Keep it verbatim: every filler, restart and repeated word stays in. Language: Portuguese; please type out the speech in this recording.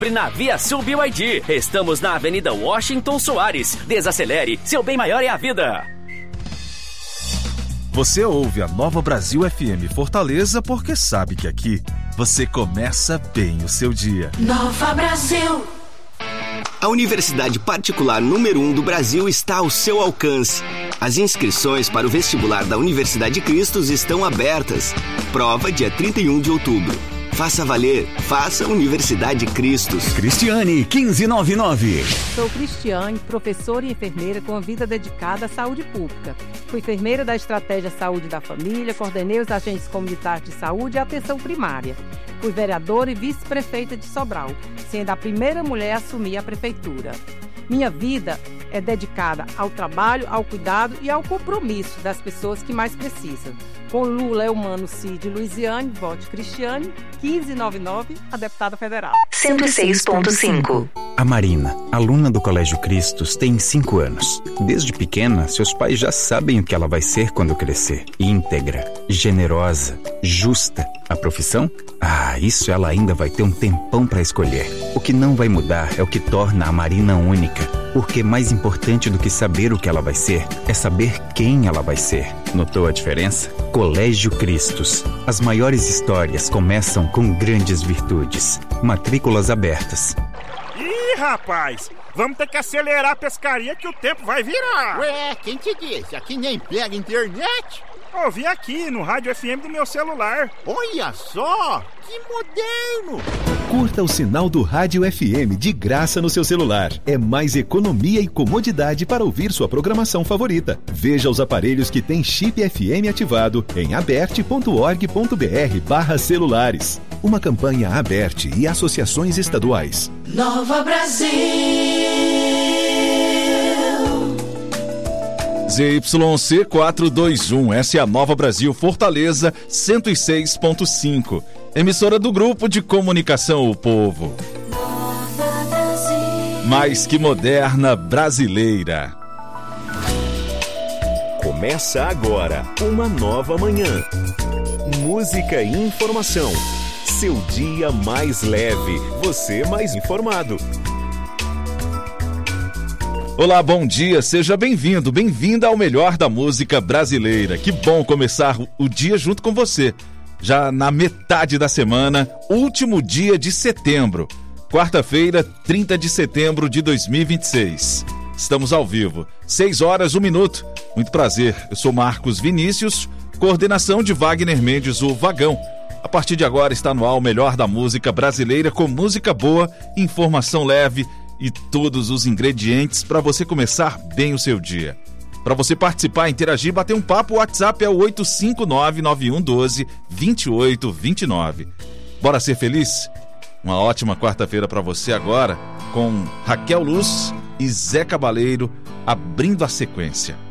Na Via Sul B Y D. Estamos na Avenida Washington Soares. Desacelere, seu bem maior é a vida. Você ouve a Nova Brasil F M Fortaleza porque sabe que aqui você começa bem o seu dia. Nova Brasil. A universidade particular número um do Brasil está ao seu alcance. As inscrições para o vestibular da Universidade Cristos estão abertas. Prova dia trinta e um de outubro. Faça valer, faça Universidade Cristos. Cristiane, quinze noventa e nove. Sou Cristiane, professora e enfermeira com a vida dedicada à saúde pública. Fui enfermeira da Estratégia Saúde da Família, coordenei os agentes comunitários de saúde e atenção primária. Fui vereadora e vice-prefeita de Sobral, sendo a primeira mulher a assumir a prefeitura. Minha vida é dedicada ao trabalho, ao cuidado e ao compromisso das pessoas que mais precisam. Com Lula, Eumano, Cid e Luiziane, vote Cristiane, quinze noventa e nove, a deputada federal. cento e seis ponto cinco. A Marina, aluna do Colégio Cristos, tem cinco anos. Desde pequena, seus pais já sabem o que ela vai ser quando crescer. Íntegra, generosa, justa. A profissão? Ah, isso ela ainda vai ter um tempão para escolher. O que não vai mudar é o que torna a Marina única. Porque mais importante do que saber o que ela vai ser, é saber quem ela vai ser. Notou a diferença? Colégio Cristos. As maiores histórias começam com grandes virtudes. Matrículas abertas. Ih, rapaz! Vamos ter que acelerar a pescaria que o tempo vai virar. Ué, quem te disse? Aqui nem pega internet. Ouvi aqui no rádio F M do meu celular. Olha só, que moderno! Curta o sinal do rádio F M de graça no seu celular. É mais economia e comodidade para ouvir sua programação favorita. Veja os aparelhos que têm chip F M ativado em aberte ponto org ponto br barra celulares. Uma campanha Aberte e associações estaduais. Nova Brasil. Z Y C quatrocentos e vinte e um, essa é a Nova Brasil Fortaleza cento e seis ponto cinco. Emissora do Grupo de Comunicação O Povo. Mais que moderna brasileira. Começa agora uma nova manhã. Música e informação. Seu dia mais leve, você mais informado. Olá, bom dia, seja bem-vindo, bem-vinda ao melhor da música brasileira. Que bom começar o dia junto com você. Já na metade da semana, último dia de setembro. Quarta-feira, trinta de setembro de dois mil e vinte e seis. Estamos ao vivo, seis horas, um minuto. Muito prazer, eu sou Marcos Vinícius, coordenação de Wagner Mendes, o Vagão. A partir de agora está no ar o melhor da música brasileira com música boa, informação leve e todos os ingredientes para você começar bem o seu dia. Para você participar, interagir, bater um papo, o WhatsApp é o oito cinco nove, nove um um dois, dois oito dois nove. Bora ser feliz? Uma ótima quarta-feira para você agora, com Raquel Luz e Zé Cabaleiro abrindo a sequência.